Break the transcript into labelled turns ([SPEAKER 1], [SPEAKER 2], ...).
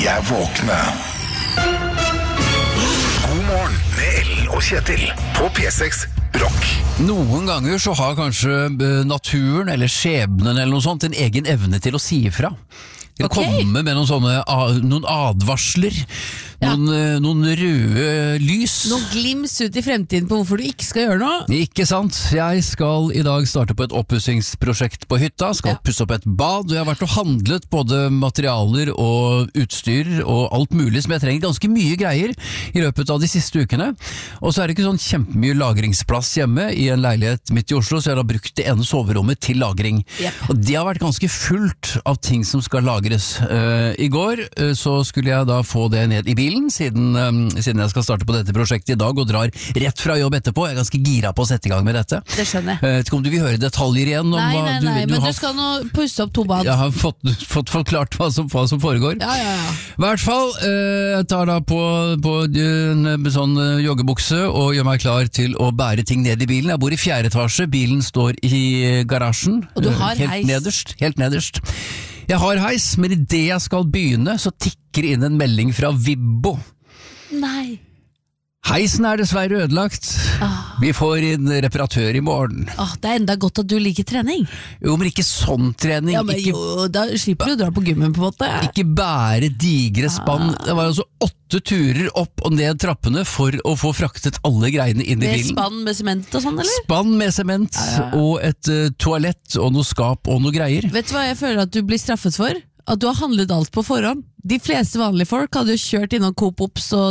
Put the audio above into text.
[SPEAKER 1] Jeg våkner. God morgen med Ellen og Kjetil på P6 Rock.
[SPEAKER 2] Noen ganger så har kanskje naturen eller skjebnen eller noe sånt en egen evne til å si ifra. Til å komme med noen advarsler, noen røde lys.
[SPEAKER 3] Noen glims ut i fremtiden på hvorfor du ikke skal gjøre noe.
[SPEAKER 2] Ikke sant? Jeg skal i dag starte på et oppussingsprosjekt på hytta, skal pusse opp et bad, og jeg har vært og handlet både materialer og utstyr og alt mulig som jeg trenger, ganske mye greier i løpet av de siste ukene. Og så er det ikke sånn kjempemye lagringsplass hjemme i en leilighet midt i Oslo, så jeg har brukt det ene soverommet til lagring. Og det har vært ganske fullt av ting som skal lagres. I går så skulle jeg da få det ned i bilen, siden jeg skal starte på dette prosjektet i dag og drar rett fra jobb etterpå. Jeg er ganske gira på å sette i gang med dette.
[SPEAKER 3] Det skjønner jeg.
[SPEAKER 2] Vet ikke om du vil høre detaljer igjen?
[SPEAKER 3] Nei, men du skal nå pusse opp 2 bad.
[SPEAKER 2] Jeg har fått forklart hva som foregår.
[SPEAKER 3] Ja.
[SPEAKER 2] I hvert fall, jeg tar da på en sånn joggebukse og gjør meg klar til å bære ting ned i bilen. Jeg bor i 4. etasje, bilen står i garasjen.
[SPEAKER 3] Og du har
[SPEAKER 2] heis? Helt nederst. Jeg har heis, men i det jeg skal begynne, så tikker inn en melding fra Vibbo.
[SPEAKER 3] Nei.
[SPEAKER 2] Heisen er dessverre ødelagt. Vi får inn reparatør i morgen.
[SPEAKER 3] Det er enda godt at du liker trening.
[SPEAKER 2] Jo, men ikke sånn trening.
[SPEAKER 3] Ja, men da slipper du å dra på gymmen på en måte.
[SPEAKER 2] Ikke bære digre spann. Det var altså 8 turer opp og ned trappene for å få fraktet alle greiene inn i bilen.
[SPEAKER 3] Med spann med sement og sånn, eller?
[SPEAKER 2] Spann med sement, og et toalett og noe skap og noe greier.
[SPEAKER 3] Vet du hva jeg føler at du blir straffet for? At du har handlet alt på forhånd. De fleste vanlige folk hadde jo kjørt innom Coop Ops og